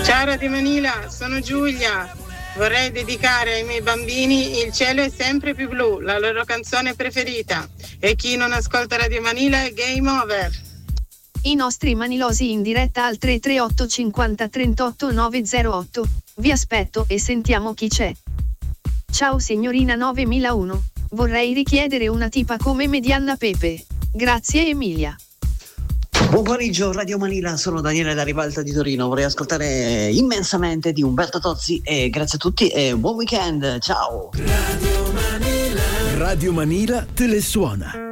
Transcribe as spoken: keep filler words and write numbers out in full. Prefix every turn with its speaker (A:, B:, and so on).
A: Ciao Radio Manila, sono Giulia. Vorrei dedicare ai miei bambini Il cielo è sempre più blu, la loro canzone preferita. E chi non ascolta Radio Manila è game over.
B: I nostri manilosi in diretta al tre tre otto cinquanta trentotto novecentotto. Vi aspetto e sentiamo chi c'è. Ciao signorina novemilauno. Vorrei richiedere una tipa come Medianna Pepe. Grazie Emilia.
C: Buon pomeriggio Radio Manila, sono Daniele da Rivalta di Torino. Vorrei ascoltare immensamente di Umberto Tozzi e grazie a tutti e buon weekend. Ciao.
D: Radio Manila, Radio Manila te le suona.